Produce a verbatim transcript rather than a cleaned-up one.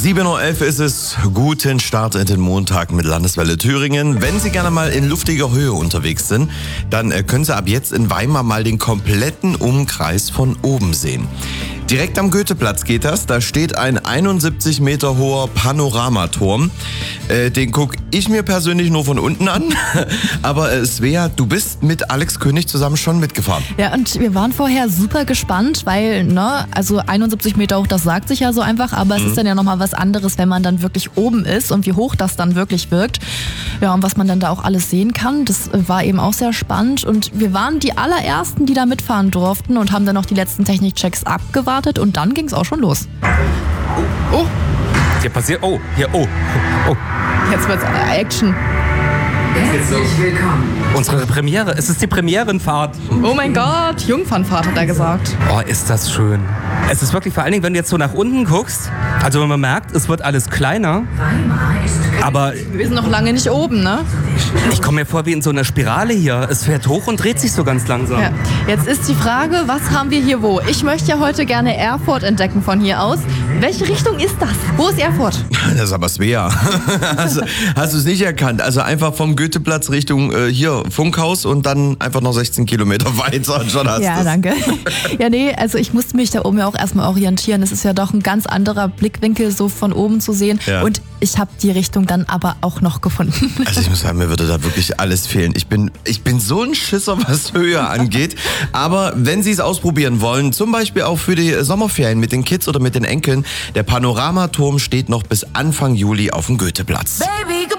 sieben Uhr elf ist es. Guten Start in den Montag mit Landeswelle Thüringen. Wenn Sie gerne mal in luftiger Höhe unterwegs sind, dann können Sie ab jetzt in Weimar mal den kompletten Umkreis von oben sehen. Direkt am Goetheplatz geht das. Da steht ein einundsiebzig Meter hoher Panoramaturm. Äh, den gucke ich mir persönlich nur von unten an. Aber äh, Svea, du bist mit Alex König zusammen schon mitgefahren. Ja, und wir waren vorher super gespannt, weil, ne, also einundsiebzig Meter hoch, das sagt sich ja so einfach, aber es mhm. ist dann ja nochmal was anderes, wenn man dann wirklich oben ist und wie hoch das dann wirklich wirkt. Ja, und was man dann da auch alles sehen kann, das war eben auch sehr spannend. Und wir waren die allerersten, die da mitfahren durften und haben dann noch die letzten Technikchecks abgewartet. Und dann ging es auch schon los. Oh, oh. Hier passiert, oh, hier, oh, oh. Jetzt wird's Action. Herzlich willkommen. Unsere Premiere, es ist die Premierenfahrt. Oh mein Gott, Jungfernfahrt hat er gesagt. Oh, ist das schön. Es ist wirklich, vor allen Dingen, wenn du jetzt so nach unten guckst, also wenn man merkt, es wird alles kleiner, aber wir sind noch lange nicht oben, ne? Ich komme mir vor wie in so einer Spirale hier. Es fährt hoch und dreht sich so ganz langsam. Ja. Jetzt ist die Frage, was haben wir hier wo? Ich möchte ja heute gerne Erfurt entdecken von hier aus. Welche Richtung ist das? Wo ist Erfurt? Das ist aber Svea. hast, hast du es nicht erkannt? Also einfach vom Goetheplatz Richtung äh, hier Funkhaus und dann einfach noch sechzehn Kilometer weiter und schon hast Ja, du's. danke. Ja, nee, also ich musste mich da oben ja auch erstmal orientieren. Es ist ja doch ein ganz anderer Blickwinkel, so von oben zu sehen. Ja. Und ich habe die Richtung dann aber auch noch gefunden. Also ich muss sagen, mir würde da wirklich alles fehlen. Ich bin, ich bin so ein Schisser, was Höhe angeht. Aber wenn Sie es ausprobieren wollen, zum Beispiel auch für die Sommerferien mit den Kids oder mit den Enkeln, der Panoramaturm steht noch bis Anfang Juli auf dem Goetheplatz. Baby,